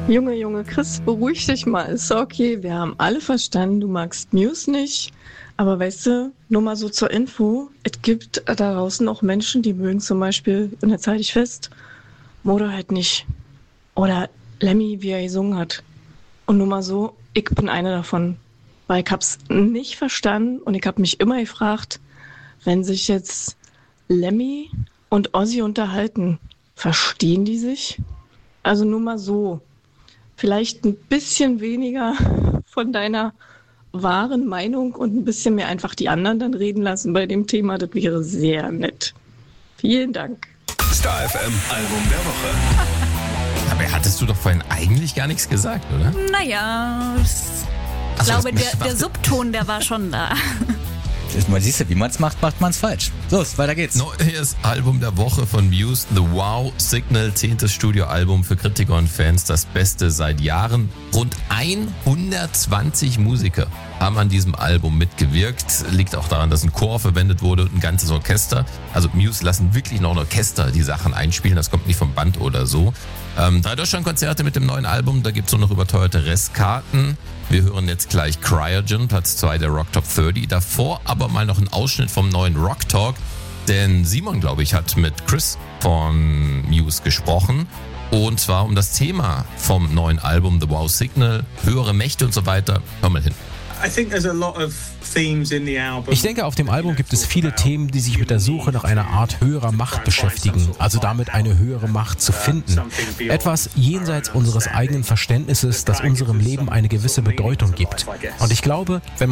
Junge, Chris, beruhig dich mal. Ist okay, wir haben alle verstanden, du magst Muse nicht. Aber weißt du, nur mal so zur Info, es gibt da draußen auch Menschen, die mögen zum Beispiel, und jetzt halte ich fest, Motorhead nicht. Oder Lemmy, wie er gesungen hat. Und nur mal so, ich bin eine davon. Weil ich hab's nicht verstanden und ich habe mich immer gefragt, wenn sich jetzt Lemmy und Ozzy unterhalten, verstehen die sich? Also nur mal so. Vielleicht ein bisschen weniger von deiner wahren Meinung und ein bisschen mehr einfach die anderen dann reden lassen bei dem Thema. Das wäre sehr nett. Vielen Dank. Star FM Album der Woche. Aber hattest du doch vorhin eigentlich gar nichts gesagt, oder? Naja, ich glaube, der Subton, der war schon da. Man siehst du, wie man es macht, macht man es falsch. Los, weiter geht's. Neues Album der Woche von Muse, The Wow Signal, 10. Studioalbum für Kritiker und Fans, das Beste seit Jahren. Rund 120 Musiker haben an diesem Album mitgewirkt. Liegt auch daran, dass ein Chor verwendet wurde und ein ganzes Orchester. Also Muse lassen wirklich noch ein Orchester die Sachen einspielen, das kommt nicht vom Band oder so. 3 Deutschlandkonzerte mit dem neuen Album, da gibt's nur noch überteuerte Restkarten. Wir hören jetzt gleich Cryogen, Platz 2 der Rock Top 30. Davor aber mal noch ein Ausschnitt vom neuen Rock Talk. Denn Simon, glaube ich, hat mit Chris von Muse gesprochen. Und zwar um das Thema vom neuen Album The Wow Signal, höhere Mächte und so weiter. Hör mal hin. Ich denke, auf dem Album gibt es viele Themen, die sich mit der Suche nach einer Art höherer Macht beschäftigen, also damit eine höhere Macht zu finden. Etwas jenseits unseres eigenen Verständnisses, das unserem Leben eine gewisse Bedeutung gibt. Und ich glaube, wenn